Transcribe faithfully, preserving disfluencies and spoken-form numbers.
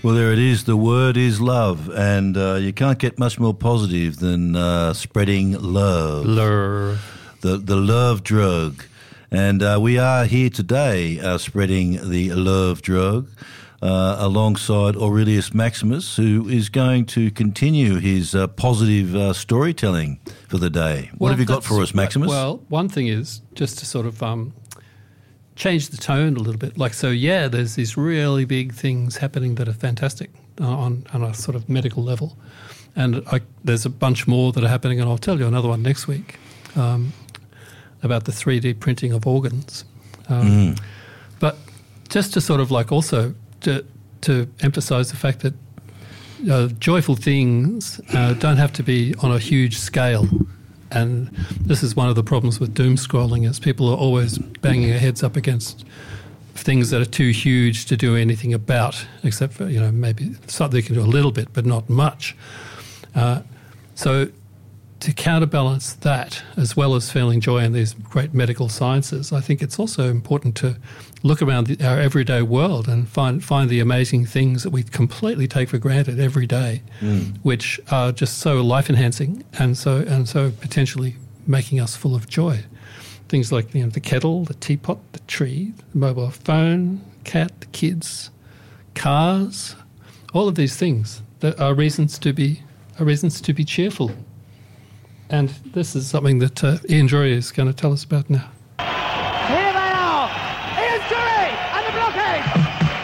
Well, there it is. The word is love, and uh, you can't get much more positive than uh, spreading love. Love. The, the love drug. And uh, we are here today uh, spreading the love drug uh, alongside Aurelius Maximus, who is going to continue his uh, positive uh, storytelling for the day. What Well, have you got that's- for us, Maximus? Well, one thing is just to sort of um, change the tone a little bit. Like, so, yeah, there's these really big things happening that are fantastic uh, on, on a sort of medical level. And I, there's a bunch more that are happening, and I'll tell you another one next week um, about the three D printing of organs. Um, Mm. But just to sort of like also to, to emphasise the fact that uh, joyful things uh, don't have to be on a huge scale. And this is one of the problems with doom scrolling, is people are always banging their heads up against things that are too huge to do anything about, except for, you know, maybe something they can do a little bit, but not much. Uh, so to counterbalance that, as well as feeling joy in these great medical sciences, I think it's also important to look around the, our everyday world and find find the amazing things that we completely take for granted every day, Mm. which are just so life-enhancing and so and so potentially making us full of joy. Things like, you know, the kettle, the teapot, the tree, the mobile phone, cat, the kids, cars, all of these things that are reasons to be are reasons to be cheerful. And this is something that uh, Ian Drury is going to tell us about now.